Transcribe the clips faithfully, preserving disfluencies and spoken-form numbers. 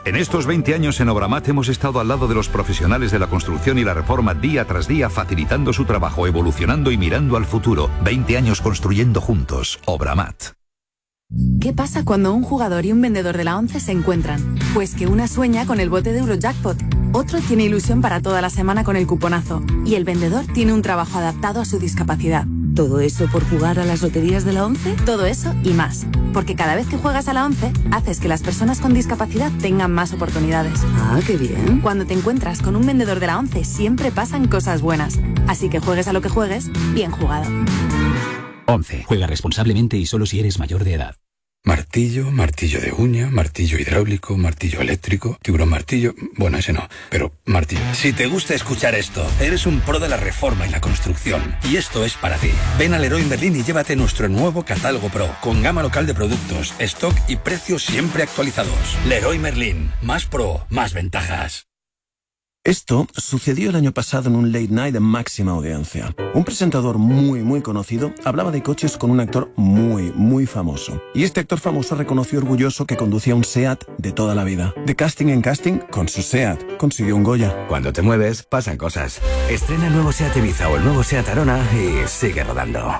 En estos veinte años en Obramat hemos estado al lado de los profesionales de la construcción y la reforma día tras día, facilitando su trabajo, evolucionando y mirando al futuro. veinte años construyendo juntos. Obramat. ¿Qué pasa cuando un jugador y un vendedor de la ONCE se encuentran? Pues que una sueña con el bote de Eurojackpot, otro tiene ilusión para toda la semana con el cuponazo y el vendedor tiene un trabajo adaptado a su discapacidad. ¿Todo eso por jugar a las loterías de la ONCE? Todo eso y más. Porque cada vez que juegas a la ONCE, haces que las personas con discapacidad tengan más oportunidades. Ah, qué bien. Cuando te encuentras con un vendedor de la ONCE, siempre pasan cosas buenas. Así que juegues a lo que juegues, bien jugado. ONCE. Juega responsablemente y solo si eres mayor de edad. Martillo, martillo de uña, martillo hidráulico, martillo eléctrico, tiburón martillo... Bueno, ese no, pero martillo. Si te gusta escuchar esto, eres un pro de la reforma y la construcción. Y esto es para ti. Ven al Leroy Merlin y llévate nuestro nuevo catálogo Pro, con gama local de productos, stock y precios siempre actualizados. Leroy Merlin. Más pro, más ventajas. Esto sucedió el año pasado en un late night de máxima audiencia. Un presentador muy, muy conocido hablaba de coches con un actor muy, muy famoso. Y este actor famoso reconoció orgulloso que conducía un SEAT de toda la vida. De casting en casting, con su SEAT, consiguió un Goya. Cuando te mueves, pasan cosas. Estrena el nuevo SEAT Ibiza o el nuevo SEAT Arona y sigue rodando.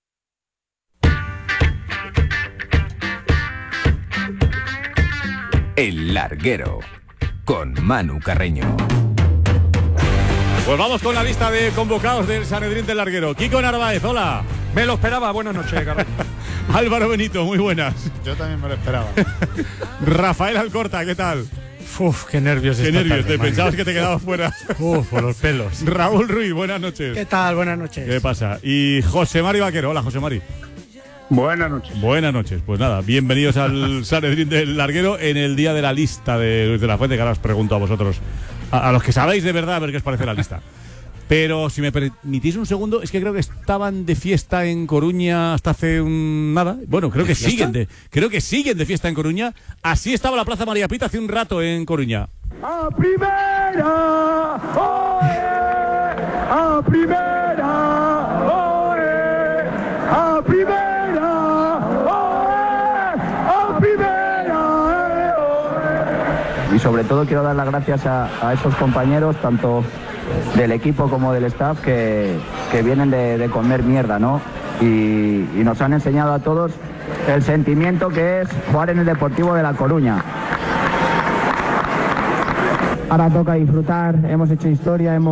El Larguero, con Manu Carreño. Pues vamos con la lista de convocados del Sanedrín del Larguero. Kiko Narváez, hola. Me lo esperaba, buenas noches, Carlos. Álvaro Benito, muy buenas. Yo también me lo esperaba. Rafael Alcorta, ¿qué tal? Uf, qué nervios. Qué esta nervios, tarde, te man. pensabas que te quedabas fuera. Uf, por los pelos. Raúl Ruiz, buenas noches. ¿Qué tal? Buenas noches. ¿Qué pasa? Y José Mari Vaquero, hola José Mari. Buenas noches. Buenas noches. Pues nada, bienvenidos al Sanedrín del Larguero en el día de la lista de Luis de la Fuente, que ahora os pregunto a vosotros, a, a los que sabéis de verdad, a ver qué os parece la lista. Pero si me permitís un segundo, es que creo que estaban de fiesta en Coruña hasta hace un nada. Bueno, creo que siguen de, creo que siguen de fiesta en Coruña. Así estaba la Plaza María Pita hace un rato en Coruña. ¡A primera! ¡Oye! ¡A primera! ¡Oye! ¡A primera! ¡Oye! ¡A primera! ¡Oye! Y sobre todo quiero dar las gracias a, a esos compañeros, tanto del equipo como del staff, que, que vienen de, de comer mierda, ¿no? Y, y nos han enseñado a todos el sentimiento que es jugar en el Deportivo de La Coruña. Ahora toca disfrutar, hemos hecho historia, hemos